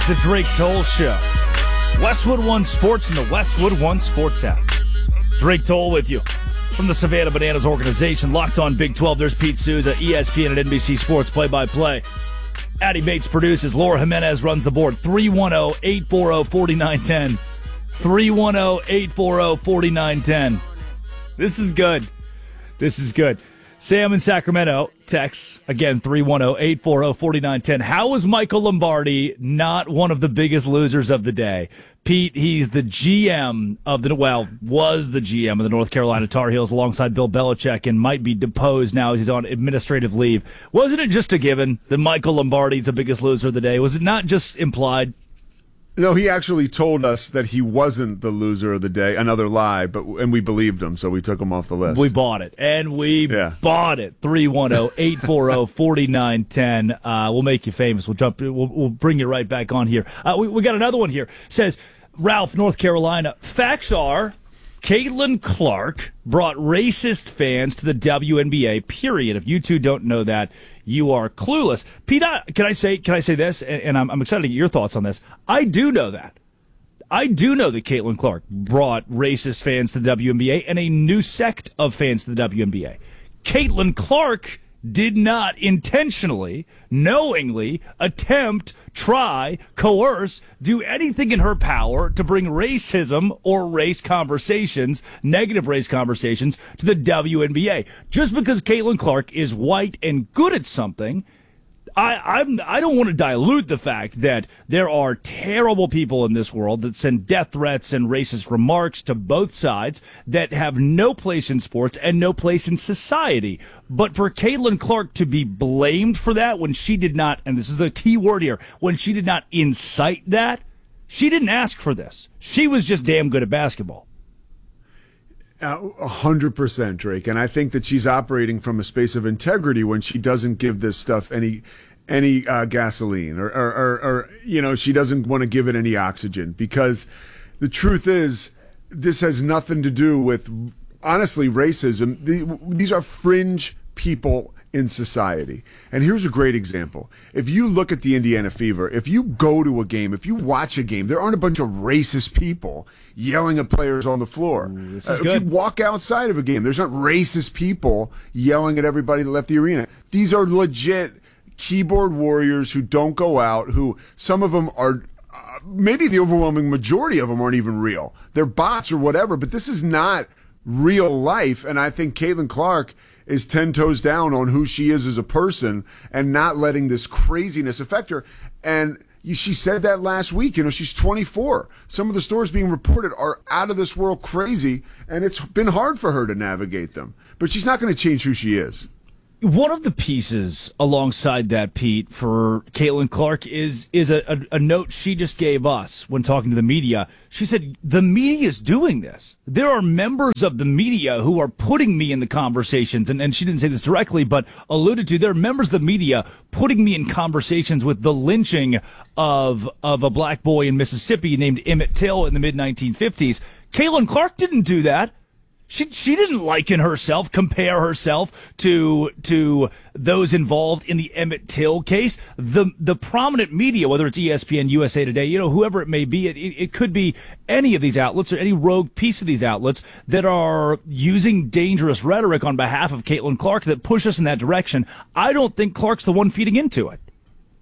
The Drake Toll Show. Westwood One Sports and the Westwood One Sports app. Drake Toll with you from the Savannah Bananas organization. Locked on Big 12. There's Pete Souza, ESPN and NBC Sports play-by-play. Addie Bates produces. Laura Jimenez runs the board. 310-840-4910. 310-840-4910. This is good. This is good. Sam in Sacramento texts, again, 310-840-4910. How is Michael Lombardi not one of the biggest losers of the day? Pete, he's the GM of was the GM of the North Carolina Tar Heels alongside Bill Belichick and might be deposed now as he's on administrative leave. Wasn't it just a given that Michael Lombardi's the biggest loser of the day? Was it not just implied? No, he actually told us that he wasn't the loser of the day. Another lie, and we believed him, so we took him off the list. We bought it, and we bought it. 310-840-4910. We'll make you famous. We'll bring you right back on here. We got another one here. Says, Ralph, North Carolina. Facts are, Caitlin Clark brought racist fans to the WNBA, period. If you two don't know that, you are clueless. Pete, can I say this? And I'm excited to get your thoughts on this. I do know that. I do know that Caitlin Clark brought racist fans to the WNBA and a new sect of fans to the WNBA. Caitlin Clark did not intentionally, knowingly attempt, try, coerce, do anything in her power to bring racism or race conversations, negative race conversations, to the WNBA. Just because Caitlin Clark is white and good at something, I don't want to dilute the fact that there are terrible people in this world that send death threats and racist remarks to both sides that have no place in sports and no place in society. But for Caitlin Clark to be blamed for that when she did not, and this is the key word here, when she did not incite that, she didn't ask for this. She was just damn good at basketball. 100%, Drake. And I think that she's operating from a space of integrity when she doesn't give this stuff any gasoline or she doesn't want to give it any oxygen, because the truth is this has nothing to do with, honestly, racism. These are fringe people in society. And here's a great example. If you look at the Indiana Fever, if you go to a game, if you watch a game, there aren't a bunch of racist people yelling at players on the floor. If you walk outside of a game, there's not racist people yelling at everybody that left the arena. These are legit keyboard warriors who don't go out, who some of them are, maybe the overwhelming majority of them aren't even real. They're bots or whatever, but this is not real life. And I think Caitlin Clark is 10 toes down on who she is as a person and not letting this craziness affect her. And she said that last week. She's 24. Some of the stories being reported are out of this world crazy, and it's been hard for her to navigate them. But she's not going to change who she is. One of the pieces alongside that, Pete, for Caitlin Clark is a note she just gave us when talking to the media. She said, the media is doing this. There are members of the media who are putting me in the conversations, and she didn't say this directly, but alluded to, there are members of the media putting me in conversations with the lynching of a black boy in Mississippi named Emmett Till in the mid-1950s. Caitlin Clark didn't do that. She didn't liken herself, compare herself to those involved in the Emmett Till case. The prominent media, whether it's ESPN, USA Today, whoever it may be, it could be any of these outlets or any rogue piece of these outlets that are using dangerous rhetoric on behalf of Caitlin Clark that push us in that direction. I don't think Clark's the one feeding into it.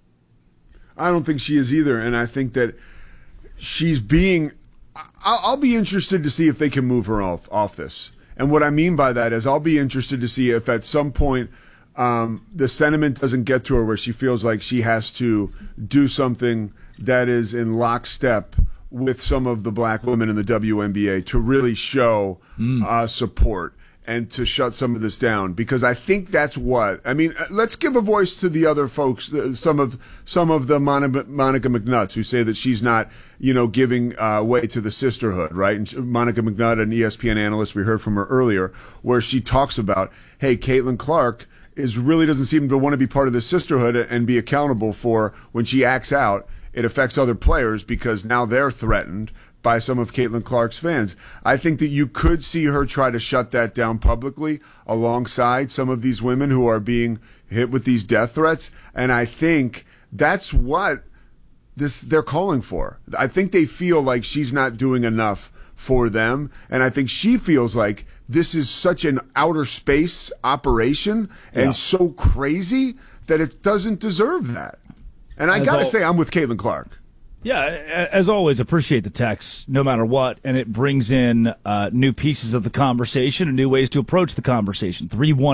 I don't think she is either, and I think that she's being... I'll be interested to see if they can move her off this. And what I mean by that is I'll be interested to see if at some point the sentiment doesn't get to her where she feels like she has to do something that is in lockstep with some of the black women in the WNBA to really show support and to shut some of this down, because I think that's what I mean. Let's give a voice to the other folks, some of the Monica McNutts who say that she's not, giving way to the sisterhood, right? And Monica McNutt, an ESPN analyst, we heard from her earlier, where she talks about, hey, Caitlin Clark really doesn't seem to want to be part of the sisterhood and be accountable for when she acts out. It affects other players because now they're threatened by some of Caitlin Clark's fans. I think that you could see her try to shut that down publicly alongside some of these women who are being hit with these death threats. And I think that's what they're calling for. I think they feel like she's not doing enough for them, and I think she feels like this is such an outer space operation and so crazy that it doesn't deserve that. And I got to say, I'm with Caitlin Clark. Yeah, as always, appreciate the text, no matter what, and it brings in new pieces of the conversation and new ways to approach the conversation.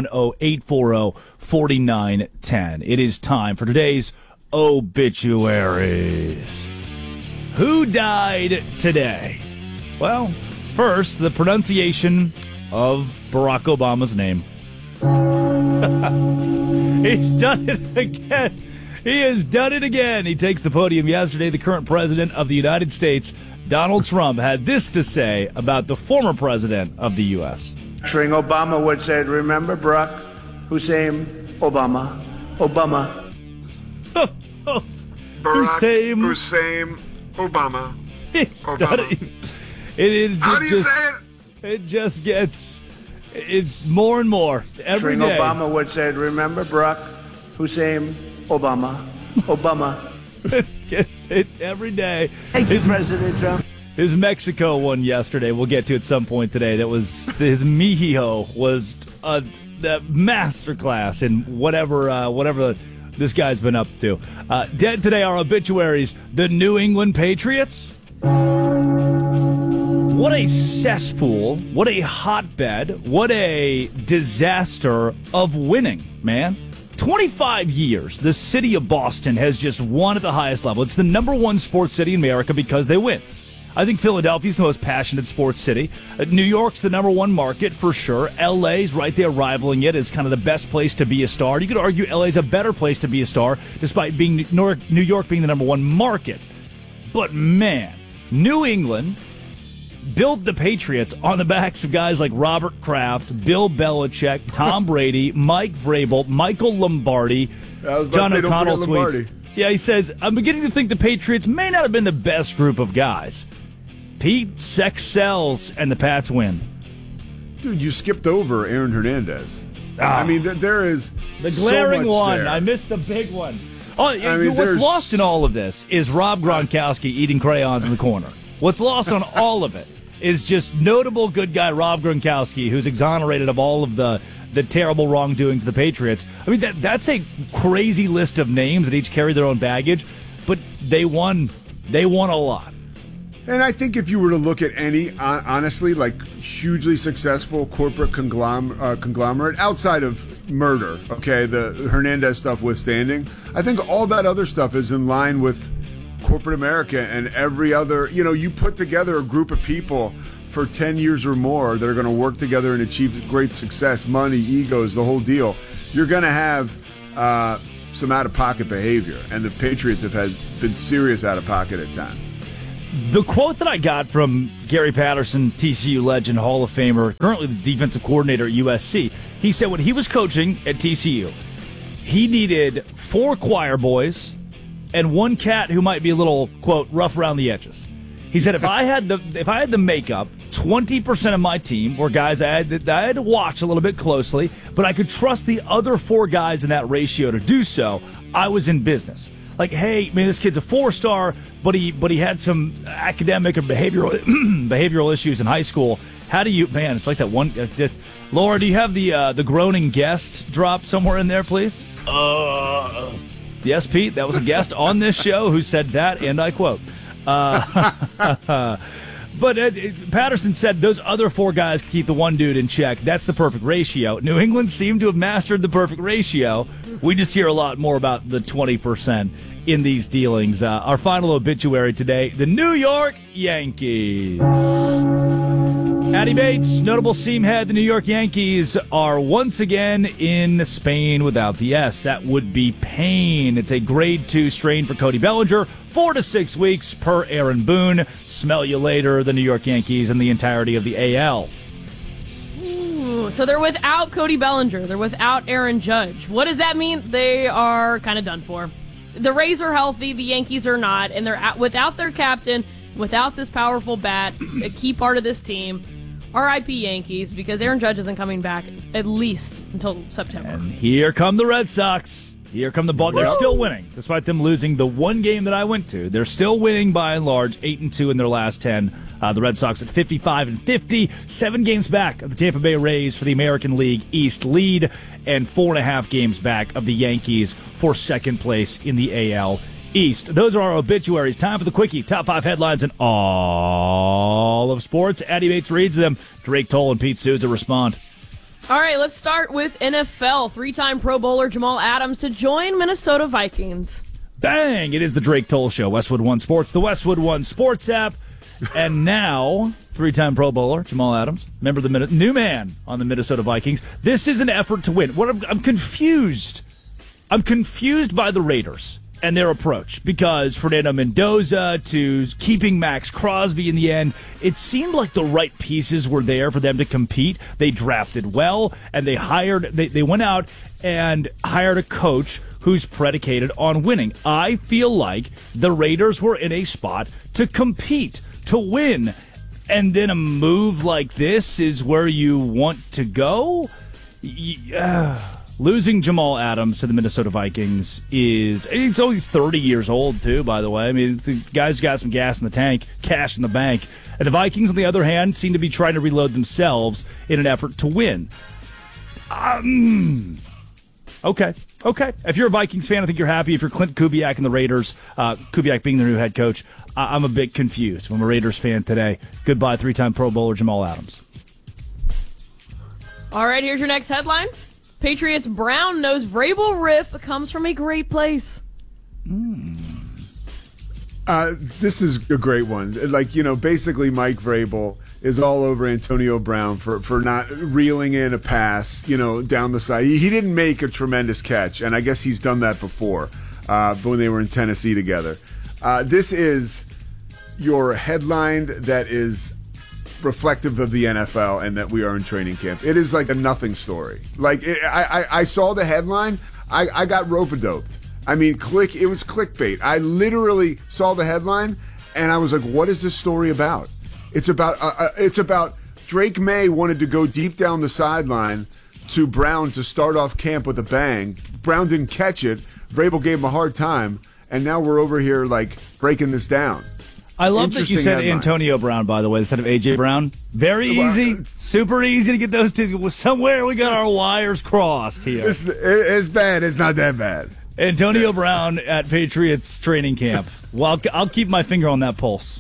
310-840-4910. It is time for today's obituaries. Who died today? Well, first, the pronunciation of Barack Obama's name. He's done it again. He has done it again. He takes the podium yesterday. The current president of the United States, Donald Trump, had this to say about the former president of the U.S. Obama would say, remember Barack Hussein Obama. Obama. Barack Hussein Obama. He's done it. How do you say it? It just gets, it's more and more every day. Obama would say, remember Barack Hussein Obama. Obama. it every day. Thank you, President Trump. His Mexico one yesterday, we'll get to at some point today. That was his Mijo was the masterclass in whatever this guy's been up to. Dead today are obituaries. The New England Patriots. What a cesspool. What a hotbed. What a disaster of winning, man. 25 years, the city of Boston has just won at the highest level. It's the number one sports city in America because they win. I think Philadelphia's the most passionate sports city. New York's the number one market for sure. LA's right there rivaling it as kind of the best place to be a star. You could argue LA's a better place to be a star despite being New York being the number one market. But man, New England built the Patriots on the backs of guys like Robert Kraft, Bill Belichick, Tom Brady, Mike Vrabel, Michael Lombardi. John O'Connell tweets. Yeah, he says, I'm beginning to think the Patriots may not have been the best group of guys. Pete, sex sells, and the Pats win. Dude, you skipped over Aaron Hernandez. I mean, there is the glaring so much one. there. I missed the big one. Oh, what's lost in all of this is Rob Gronkowski eating crayons in the corner. What's lost on all of it is just notable good guy Rob Gronkowski, who's exonerated of all of the terrible wrongdoings of the Patriots. I mean, that's a crazy list of names that each carry their own baggage, but they won a lot. And I think if you were to look at any, honestly, like hugely successful corporate conglomerate outside of murder, okay, the Hernandez stuff withstanding, I think all that other stuff is in line with corporate America and every other, you put together a group of people for 10 years or more that are going to work together and achieve great success, money, egos, the whole deal. You're going to have some out-of-pocket behavior, and the Patriots have been serious out-of-pocket at times. The quote that I got from Gary Patterson, TCU legend, Hall of Famer, currently the defensive coordinator at USC, he said when he was coaching at TCU, he needed 4 choir boys and 1 cat who might be a little, quote, rough around the edges. He said if I had the makeup, 20% of my team were guys I had to watch a little bit closely, but I could trust the other 4 guys in that ratio to do so, I was in business. Like, hey, man, this kid's a 4-star, but he had some academic or behavioral issues in high school. How do you, man? It's like that one. Laura, do you have the groaning guest drop somewhere in there, please? Yes, Pete, that was a guest on this show who said that, and I quote. But Patterson said those other 4 guys could keep the one dude in check. That's the perfect ratio. New England seemed to have mastered the perfect ratio. We just hear a lot more about the 20% in these dealings. Our final obituary today, the New York Yankees. Addie Bates, notable seam head. The New York Yankees are once again in Spain without the S. That would be pain. It's a grade 2 strain for Cody Bellinger. 4 to 6 weeks per Aaron Boone. Smell you later, the New York Yankees and the entirety of the AL. Ooh, so they're without Cody Bellinger. They're without Aaron Judge. What does that mean? They are kind of done for. The Rays are healthy. The Yankees are not. And they're without their captain, without this powerful bat, a key part of this team. R.I.P. Yankees, because Aaron Judge isn't coming back at least until September. And here come the Red Sox. Here come the ball. They're still winning, despite them losing the one game that I went to. They're still winning by and large, 8-2 in their last 10. The Red Sox at 55-50, 7 games back of the Tampa Bay Rays for the American League East lead, and 4.5 games back of the Yankees for second place in the AL East. Those are our obituaries. Time for the Quickie. Top 5 headlines in all of sports. Addy Bates reads them. Drake Toll and Pete Souza respond. All right, let's start with NFL. 3-time Pro Bowler Jamal Adams to join Minnesota Vikings. Bang! It is the Drake Toll Show. Westwood One Sports, the Westwood One Sports app. And now, 3-time Pro Bowler Jamal Adams, member of the new man on the Minnesota Vikings. This is an effort to win. I'm confused. I'm confused by the Raiders and their approach, because Fernando Mendoza to keeping Max Crosby in the end, it seemed like the right pieces were there for them to compete. They drafted well, and they went out and hired a coach who's predicated on winning. I feel like the Raiders were in a spot to compete, to win, and then a move like this is where you want to go? Losing Jamal Adams to the Minnesota Vikings he's only 30 years old, too, by the way. I mean, the guy's got some gas in the tank, cash in the bank. And the Vikings, on the other hand, seem to be trying to reload themselves in an effort to win. Okay. If you're a Vikings fan, I think you're happy. If you're Clint Kubiak and the Raiders, Kubiak being their new head coach, I'm a bit confused. I'm a Raiders fan today. Goodbye, 3-time Pro Bowler Jamal Adams. All right, here's your next headline. Patriots Brown knows Vrabel rip comes from a great place. This is a great one. Basically Mike Vrabel is all over Antonio Brown for not reeling in a pass, down the side. He didn't make a tremendous catch, and I guess he's done that before, when they were in Tennessee together. This is your headline that is reflective of the NFL and that we are in training camp. It is like a nothing story. I saw the headline. I got rope-a-doped. I mean, it was clickbait. I literally saw the headline and I was like, what is this story about? It's about Drake May wanted to go deep down the sideline to Brown to start off camp with a bang. Brown didn't catch it. Vrabel gave him a hard time, and now we're over here breaking this down. I love that you said headline. Antonio Brown, by the way, instead of A.J. Brown. Very easy, super easy to get those two. Somewhere we got our wires crossed here. It's bad. It's not that bad. Antonio Brown at Patriots training camp. Well, I'll keep my finger on that pulse.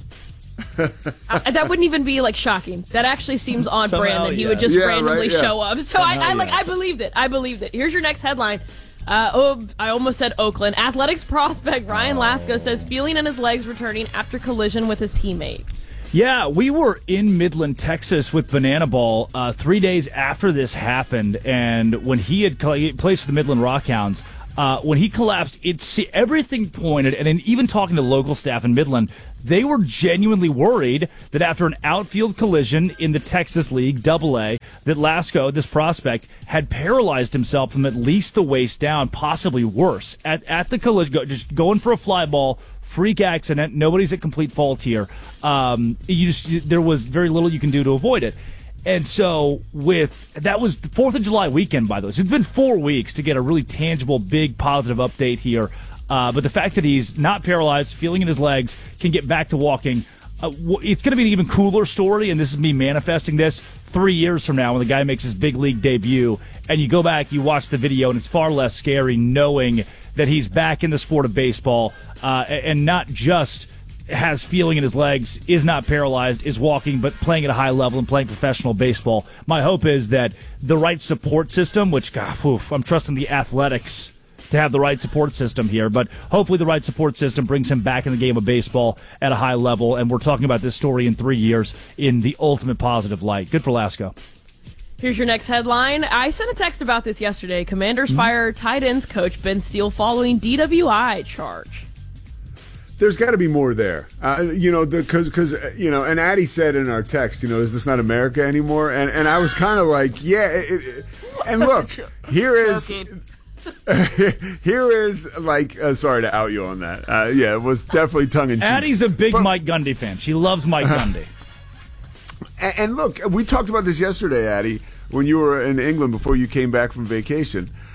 That wouldn't even be shocking. That actually seems on brand that he would just randomly show up. So I believed it. Here's your next headline. I almost said Oakland. Athletics prospect Ryan Lasko says feeling in his legs returning after collision with his teammate. Yeah, we were in Midland, Texas with Banana Ball 3 days after this happened, and when he plays for the Midland Rockhounds, when he collapsed, everything pointed, and then even talking to local staff in Midland, they were genuinely worried that after an outfield collision in the Texas League, AA, that Lasko, this prospect, had paralyzed himself from at least the waist down, possibly worse. At the collision, just going for a fly ball, freak accident, nobody's at complete fault here. There was very little you can do to avoid it. And so that was the 4th of July weekend, by the way. So it's been 4 weeks to get a really tangible, big, positive update here. But the fact that he's not paralyzed, feeling in his legs, can get back to walking, it's going to be an even cooler story, and this is me manifesting this 3 years from now when the guy makes his big league debut, and you go back, you watch the video, and it's far less scary knowing that he's back in the sport of baseball, and not just has feeling in his legs, is not paralyzed, is walking, but playing at a high level and playing professional baseball. My hope is that the right support system, which, I'm trusting the Athletics to have the right support system here, but hopefully the right support system brings him back in the game of baseball at a high level, and we're talking about this story in 3 years in the ultimate positive light. Good for Lasko. Here's your next headline. I sent a text about this yesterday. Commanders fire tight ends coach Ben Steele following DWI charge. There's got to be more there, because and Addie said in our text, is this not America anymore? And I was kind of like, yeah. And look, here is sorry to out you on that. It was definitely tongue in cheek. Addie's a big Mike Gundy fan. She loves Mike Gundy. And look, we talked about this yesterday, Addie, when you were in England before you came back from vacation.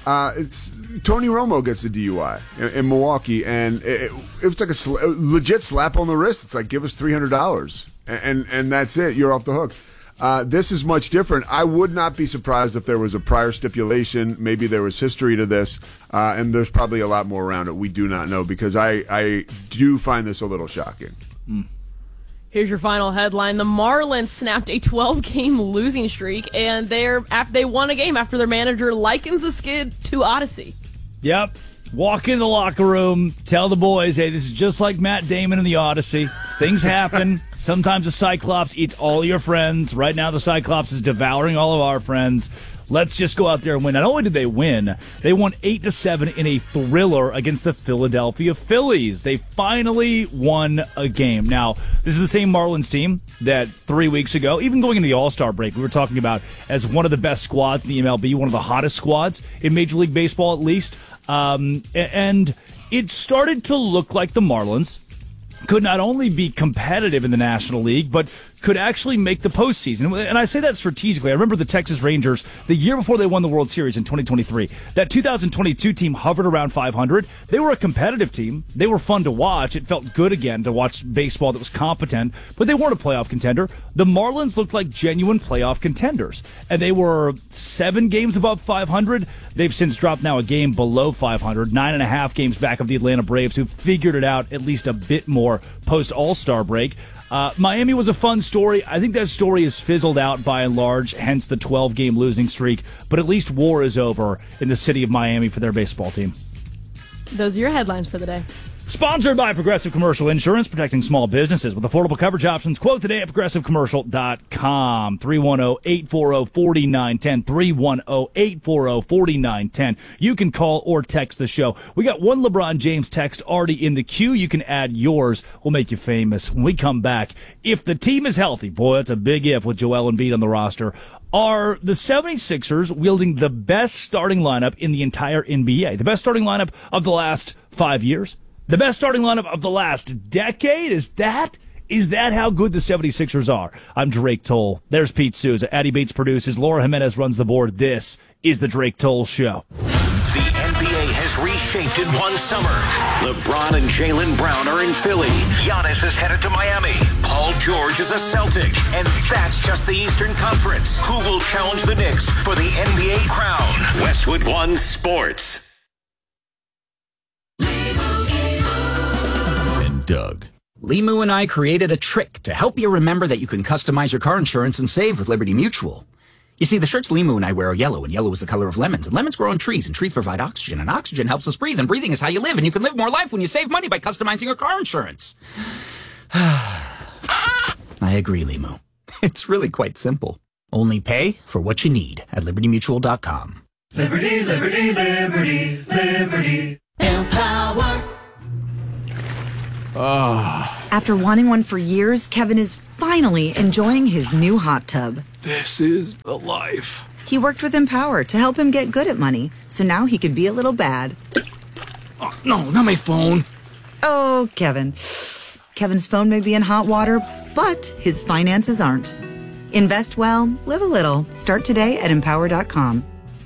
It's Tony Romo gets the DUI in Milwaukee, and it was like a legit slap on the wrist. It's like, give us $300, and that's it. You're off the hook. This is much different. I would not be surprised if there was a prior stipulation. Maybe there was history to this, and there's probably a lot more around it. We do not know, because I do find this a little shocking. Here's your final headline. The Marlins snapped a 12-game losing streak, and they won a game after their manager likens the skid to Odyssey. Yep. Walk in the locker room, tell the boys, hey, this is just like Matt Damon in the Odyssey. Things happen. Sometimes the Cyclops eats all your friends. Right now the Cyclops is devouring all of our friends. Let's just go out there and win. Not only did they win, they won 8-7 in a thriller against the Philadelphia Phillies. They finally won a game. Now, this is the same Marlins team that 3 weeks ago, even going into the All-Star break, we were talking about as one of the best squads in the MLB, one of the hottest squads in Major League Baseball at least. And it started to look like the Marlins could not only be competitive in the National League, but could actually make the postseason. And I say that strategically. I remember the Texas Rangers, the year before they won the World Series in 2023, that 2022 team hovered around 500. They were a competitive team. They were fun to watch. It felt good again to watch baseball that was competent, but they weren't a playoff contender. The Marlins looked like genuine playoff contenders, and they were 7 games above 500. They've since dropped now a game below 500, 9.5 games back of the Atlanta Braves, who figured it out at least a bit more post-All-Star break. Miami was a fun story. I think that story is fizzled out by and large, hence the 12-game losing streak. But at least war is over in the city of Miami for their baseball team. Those are your headlines for the day. Sponsored by Progressive Commercial Insurance, protecting small businesses with affordable coverage options. Quote today at progressivecommercial.com. 310-840-4910. 310-840-4910. You can call or text the show. We got one LeBron James text already in the queue. You can add yours. We'll make you famous when we come back. If the team is healthy, boy, that's a big if with Joel Embiid on the roster. Are the 76ers wielding the best starting lineup in the entire NBA? The best starting lineup of the last 5 years? The best starting lineup of the last decade? Is that how good the 76ers are? I'm Drake Toll. There's Pete Souza. Addie Bates produces. Laura Jimenez runs the board. This is the Drake Toll Show. The NBA has reshaped in one summer. LeBron and Jaylen Brown are in Philly. Giannis is headed to Miami. Paul George is a Celtic. And that's just the Eastern Conference. Who will challenge the Knicks for the NBA crown? Westwood One Sports. Doug. Limu and I created a trick to help you remember that you can customize your car insurance and save with Liberty Mutual. You see, the shirts Limu and I wear are yellow, and yellow is the color of lemons, and lemons grow on trees, and trees provide oxygen, and oxygen helps us breathe, and breathing is how you live, and you can live more life when you save money by customizing your car insurance. I agree, Limu. It's really quite simple. Only pay for what you need at LibertyMutual.com. Liberty, liberty, liberty, liberty. Empower. After wanting one for years, Kevin is finally enjoying his new hot tub. This is the life. He worked with Empower to help him get good at money, so now he could be a little bad. Oh, no, not my phone. Oh, Kevin. Kevin's phone may be in hot water, but his finances aren't. Invest well, live a little. Start today at Empower.com.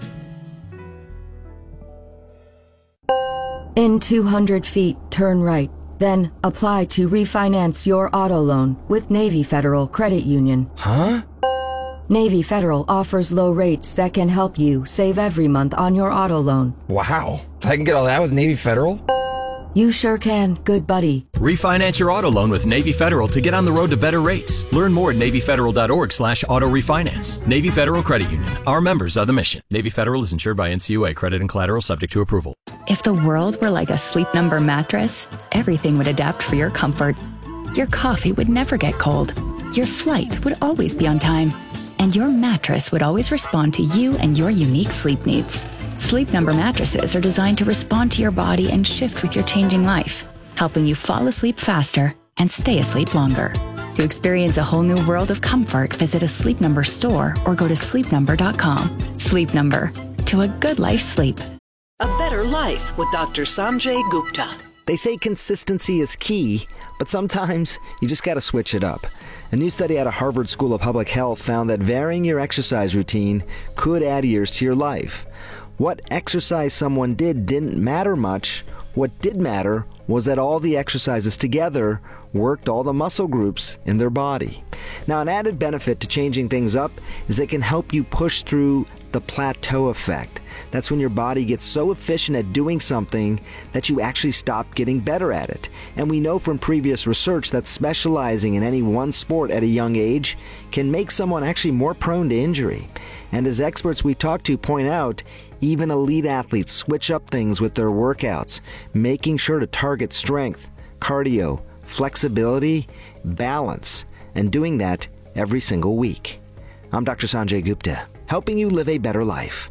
In 200 feet, turn right. Then apply to refinance your auto loan with Navy Federal Credit Union. Huh? Navy Federal offers low rates that can help you save every month on your auto loan. Wow. I can get all that with Navy Federal? You sure can, good buddy. Refinance your auto loan with Navy Federal to get on the road to better rates. Learn more at NavyFederal.org/auto refinance. Navy Federal Credit Union. Our members are the mission. Navy Federal is insured by NCUA. Credit and collateral subject to approval. If the world were like a Sleep Number mattress, everything would adapt for your comfort. Your coffee would never get cold. Your flight would always be on time. And your mattress would always respond to you and your unique sleep needs. Sleep Number mattresses are designed to respond to your body and shift with your changing life, helping you fall asleep faster and stay asleep longer. To experience a whole new world of comfort, visit a Sleep Number store or go to sleepnumber.com. Sleep Number. To a good life sleep. A better life with Dr. Sanjay Gupta. They say consistency is key, but sometimes you just got to switch it up. A new study out of Harvard School of Public Health found that varying your exercise routine could add years to your life. What exercise someone didn't matter much. What did matter was that all the exercises together worked all the muscle groups in their body. Now, an added benefit to changing things up is it can help you push through the plateau effect. That's when your body gets so efficient at doing something that you actually stop getting better at it. And we know from previous research that specializing in any one sport at a young age can make someone actually more prone to injury. And as experts we talk to point out, even elite athletes switch up things with their workouts, making sure to target strength, cardio, flexibility, balance, and doing that every single week. I'm Dr. Sanjay Gupta, helping you live a better life.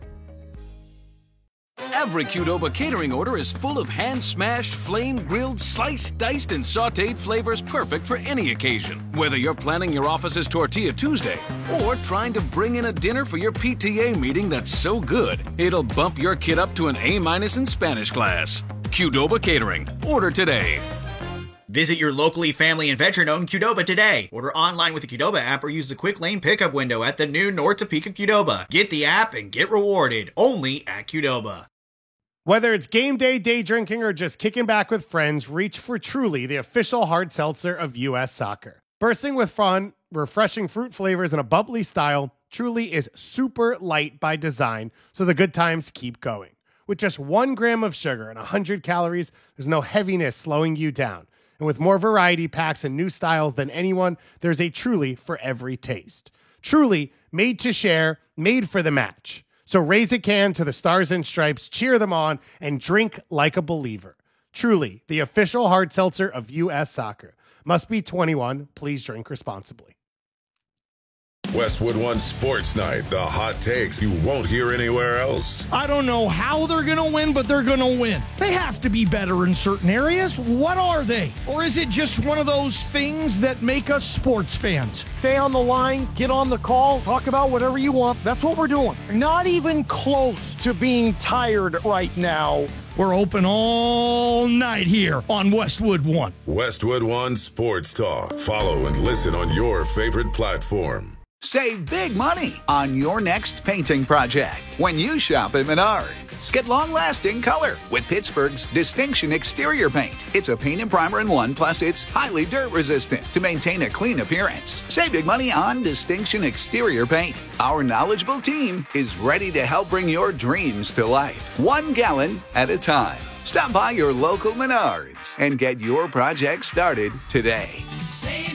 Every Qdoba catering order is full of hand-smashed, flame-grilled, sliced, diced, and sautéed flavors perfect for any occasion. Whether you're planning your office's Tortilla Tuesday or trying to bring in a dinner for your PTA meeting that's so good, it'll bump your kid up to an A- in Spanish class. Qdoba Catering. Order today. Visit your locally family and veteran-owned Qdoba today. Order online with the Qdoba app or use the quick lane pickup window at the new North Topeka Qdoba. Get the app and get rewarded only at Qdoba. Whether it's game day, day drinking, or just kicking back with friends, reach for Truly, the official hard seltzer of U.S. Soccer. Bursting with fun, refreshing fruit flavors, and a bubbly style, Truly is super light by design, so the good times keep going. With just 1 gram of sugar and 100 calories, there's no heaviness slowing you down. And with more variety packs and new styles than anyone, there's a Truly for every taste. Truly, made to share, made for the match. So raise a can to the Stars and Stripes, cheer them on, and drink like a believer. Truly, the official hard seltzer of U.S. Soccer. Must be 21. Please drink responsibly. Westwood One Sports Night, the hot takes you won't hear anywhere else. I don't know how they're going to win, but they're going to win. They have to be better in certain areas. What are they? Or is it just one of those things that make us sports fans? Stay on the line, get on the call, talk about whatever you want. That's what we're doing. Not even close to being tired right now. We're open all night here on Westwood One. Westwood One Sports Talk. Follow and listen on your favorite platform. Save big money on your next painting project when you shop at Menards. Get long-lasting color with Pittsburgh's Distinction Exterior Paint. It's a paint and primer in one, plus it's highly dirt-resistant to maintain a clean appearance. Save big money on Distinction Exterior Paint. Our knowledgeable team is ready to help bring your dreams to life, 1 gallon at a time. Stop by your local Menards and get your project started today.